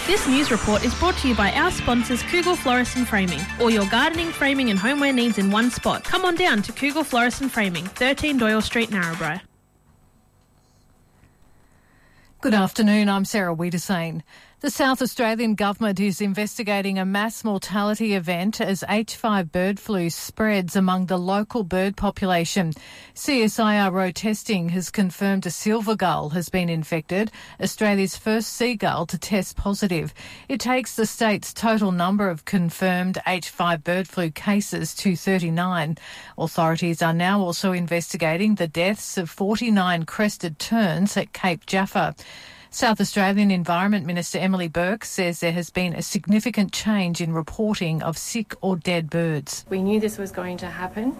This news report is brought to you by our sponsors Kugel Florist and Framing. All your gardening, framing and homeware needs in one spot. Come on down to Kugel Florist and Framing, 13 Doyle Street, Narrabri. Good afternoon, I'm Sarah Wiedersane. The South Australian Government is investigating a mass mortality event as H5 bird flu spreads among the local bird population. CSIRO testing has confirmed a silver gull has been infected, Australia's first seagull to test positive. It takes the state's total number of confirmed H5 bird flu cases to 39. Authorities are now also investigating the deaths of 49 crested terns at Cape Jaffa. South Australian Environment Minister Emily Burke says there has been a significant change in reporting of sick or dead birds. We knew this was going to happen.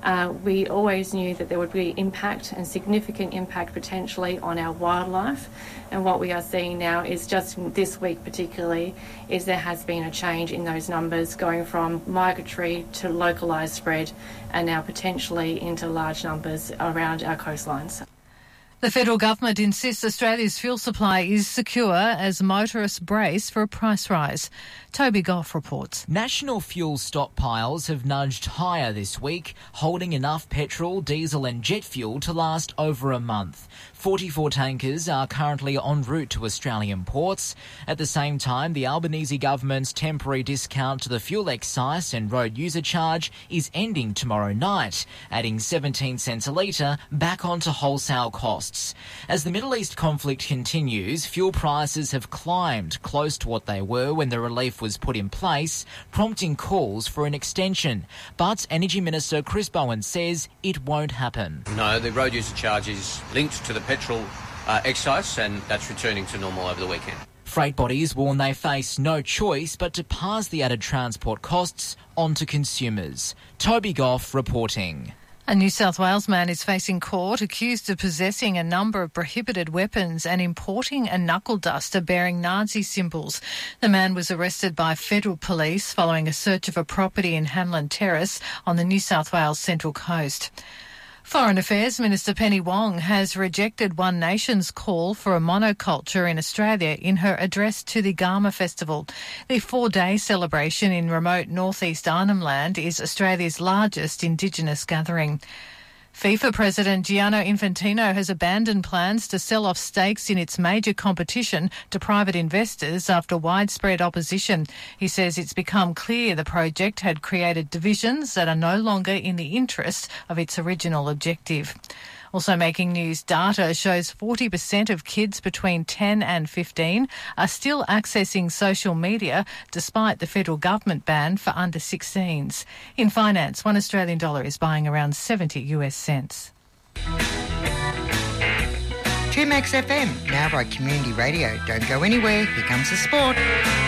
We always knew that there would be impact and significant impact potentially on our wildlife. And what we are seeing now is just this week particularly is there has been a change in those numbers going from migratory to localised spread and now potentially into large numbers around our coastlines. The federal government insists Australia's fuel supply is secure as motorists brace for a price rise. Toby Goff reports. National fuel stockpiles have nudged higher this week, holding enough petrol, diesel and jet fuel to last over a month. 44 tankers are currently en route to Australian ports. At the same time, the Albanese government's temporary discount to the fuel excise and road user charge is ending tomorrow night, adding 17 cents a litre back onto wholesale costs. As the Middle East conflict continues, fuel prices have climbed close to what they were when the relief was put in place, prompting calls for an extension. But Energy Minister Chris Bowen says it won't happen. No, the road user charge is linked to the petrol excise, and that's returning to normal over the weekend. Freight bodies warn they face no choice but to pass the added transport costs on to consumers. Toby Goff reporting. A New South Wales man is facing court accused of possessing a number of prohibited weapons and importing a knuckle duster bearing Nazi symbols. The man was arrested by federal police following a search of a property in Hanlon Terrace on the New South Wales Central Coast. Foreign Affairs Minister Penny Wong has rejected One Nation's call for a monoculture in Australia in her address to the Garma Festival. The 4-day celebration in remote northeast Arnhem Land is Australia's largest Indigenous gathering. FIFA President Gianni Infantino has abandoned plans to sell off stakes in its major competition to private investors after widespread opposition. He says it's become clear the project had created divisions that are no longer in the interest of its original objective. Also making news, data shows 40% of kids between 10 and 15 are still accessing social media despite the federal government ban for under 16s. In finance, $1 Australian is buying around 70 US cents. 2Max FM, Narrabri Community Radio. Don't go anywhere, here comes the sport.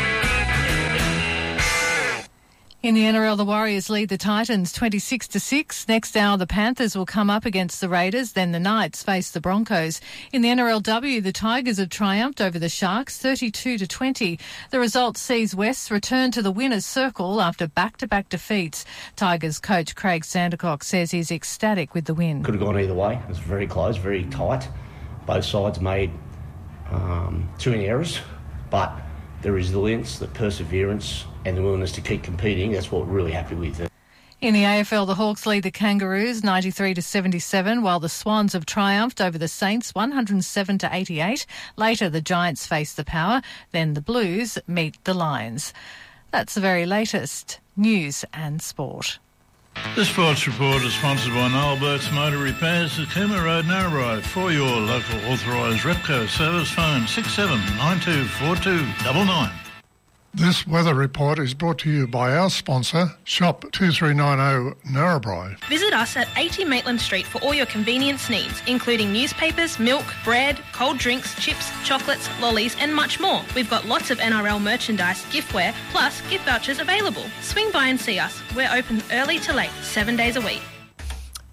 In the NRL, the Warriors lead the Titans 26-6. Next hour, the Panthers will come up against the Raiders, then the Knights face the Broncos. In the NRLW, the Tigers have triumphed over the Sharks 32-20. The result sees Wests return to the winner's circle after back-to-back defeats. Tigers coach Craig Sandercock says he's ecstatic with the win. Could have gone either way. It was very close, very tight. Both sides made too many errors, but the resilience, the perseverance and the willingness to keep competing, that's what we're really happy with. In the AFL, the Hawks lead the Kangaroos 93-77, while the Swans have triumphed over the Saints 107-88. Later, the Giants face the Power, then the Blues meet the Lions. That's the very latest news and sport. The Sports Report is sponsored by Noel Burke's Motor Repairs at Cooma Road, Narrabri. For your local authorised Repco service, phone 67924299. This weather report is brought to you by our sponsor, Shop 2390 Narrabri. Visit us at 80 Maitland Street for all your convenience needs, including newspapers, milk, bread, cold drinks, chips, chocolates, lollies and much more. We've got lots of NRL merchandise, giftware, plus gift vouchers available. Swing by and see us. We're open early to late, 7 days a week. And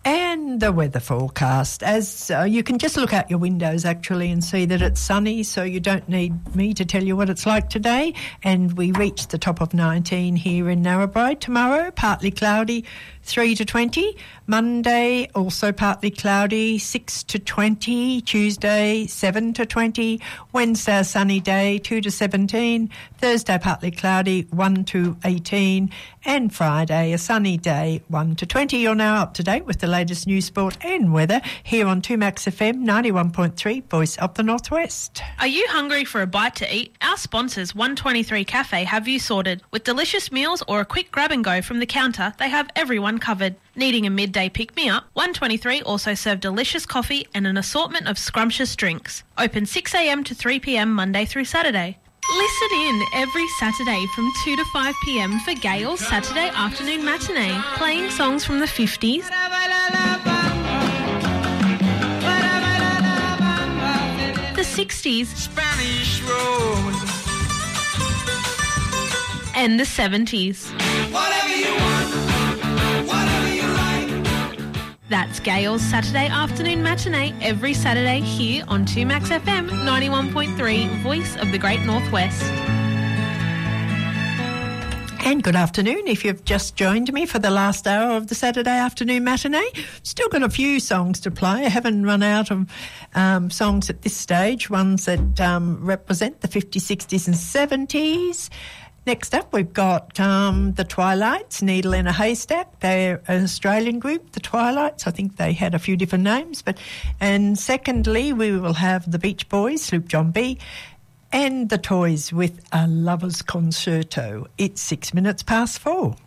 And the weather forecast. As you can just look out your windows actually and see that it's sunny, so you don't need me to tell you what it's like today. And we reached the top of 19 here in Narrabri. Tomorrow, partly cloudy, 3 to 20. Monday, also partly cloudy, 6 to 20. Tuesday, 7 to 20. Wednesday, a sunny day, 2 to 17. Thursday, partly cloudy, 1 to 18. And Friday, a sunny day, 1 to 20. You're now up to date with the latest news, sport and weather here on 2Max FM 91.3, Voice of the Northwest. Are you hungry for a bite to eat? Our sponsors, 123 Cafe, have you sorted. With delicious meals or a quick grab and go from the counter, they have everyone covered. Needing a midday pick-me-up? 123 also serve delicious coffee and an assortment of scrumptious drinks. Open 6 a.m. to 3 p.m. Monday through Saturday. Listen in every Saturday from 2 to 5 p.m. for Gail's Saturday Afternoon Matinee, playing songs from the 50s, the 60s, Spanish Rose, and the 70s. Whatever you want, whatever you like. That's Gail's Saturday Afternoon Matinee every Saturday here on 2Max FM 91.3, Voice of the Great Northwest. And good afternoon if you've just joined me for the last hour of the Saturday Afternoon Matinee. Still got a few songs to play. I haven't run out of songs at this stage, ones that represent the 50s, 60s and 70s. Next up, we've got the Twilights, Needle in a Haystack. They're an Australian group, the Twilights. I think they had a few different names. And secondly, we will have the Beach Boys, Sloop John B., and the Toys with A Lover's Concerto. It's 6 minutes past 4.